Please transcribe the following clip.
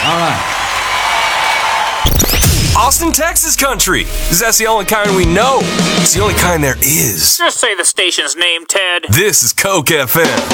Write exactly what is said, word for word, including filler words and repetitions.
All right. Austin, Texas country. That's the only kind we know. It's the only kind there is. Just say the station's name, Ted. This is Coke F M.